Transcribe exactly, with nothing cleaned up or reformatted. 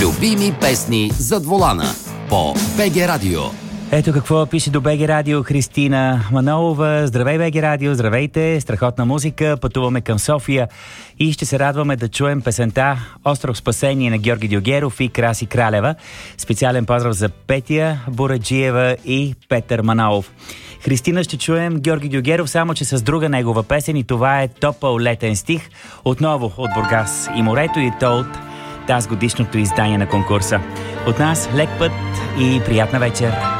Любими песни зад волана по БГ Радио. Ето какво пише до БГ Радио Христина Манолова. Здравей, БГ Радио, здравейте! Страхотна музика, пътуваме към София и ще се радваме да чуем песента "Остров спасение" на Георги Дюгеров и Краси Кралева. Специален поздрав за Петя Бораджиева и Петър Манолов. Христина, ще чуем Георги Дюгеров, само че с друга негова песен, и това е "Топъл летен стих", отново от Бургас и морето, и то от тази годишното издание на конкурса. От нас лек път и приятна вечер!